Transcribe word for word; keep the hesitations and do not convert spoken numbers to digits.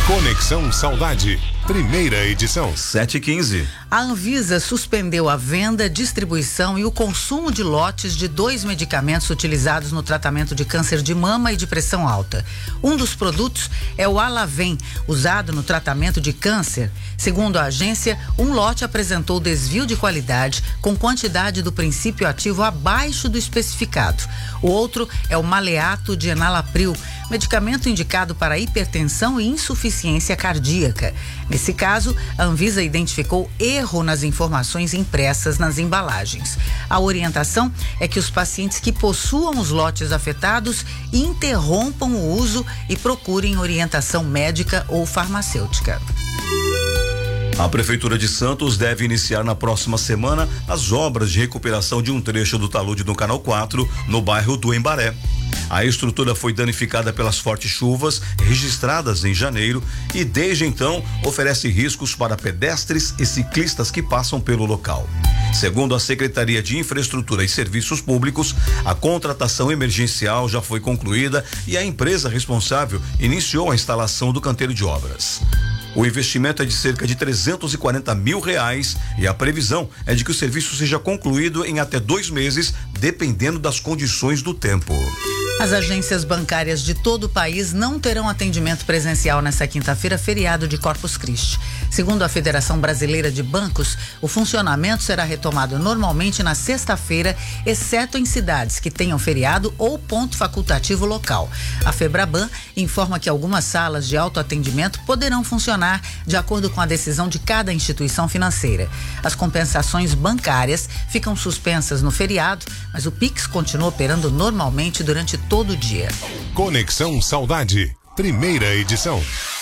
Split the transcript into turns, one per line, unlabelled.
Conexão Saudade, primeira edição.
sete e quinze.
A Anvisa suspendeu a venda, distribuição e o consumo de lotes de dois medicamentos utilizados no tratamento de câncer de mama e de pressão alta. Um dos produtos é o Alavem, usado no tratamento de câncer. Segundo a agência, um lote apresentou desvio de qualidade com quantidade do princípio ativo abaixo do especificado. O outro é o Maleato de Enalapril, medicamento indicado para hipertensão e insuficiência cardíaca. Nesse caso, a Anvisa identificou erro nas informações impressas nas embalagens. A orientação é que os pacientes que possuam os lotes afetados interrompam o uso e procurem orientação médica ou farmacêutica.
A Prefeitura de Santos deve iniciar na próxima semana as obras de recuperação de um trecho do talude do Canal quatro, no bairro do Embaré. A estrutura foi danificada pelas fortes chuvas registradas em janeiro e, desde então, oferece riscos para pedestres e ciclistas que passam pelo local. Segundo a Secretaria de Infraestrutura e Serviços Públicos, a contratação emergencial já foi concluída e a empresa responsável iniciou a instalação do canteiro de obras. O investimento é de cerca de trezentos e quarenta mil reais e a previsão é de que o serviço seja concluído em até dois meses, dependendo das condições do tempo.
As agências bancárias de todo o país não terão atendimento presencial nesta quinta-feira, feriado de Corpus Christi. Segundo a Federação Brasileira de Bancos, o funcionamento será retomado normalmente na sexta-feira, exceto em cidades que tenham feriado ou ponto facultativo local. A Febraban informa que algumas salas de autoatendimento poderão funcionar de acordo com a decisão de cada instituição financeira. As compensações bancárias ficam suspensas no feriado, mas o Pix continua operando normalmente durante todo o dia.
Conexão Saudade, primeira edição.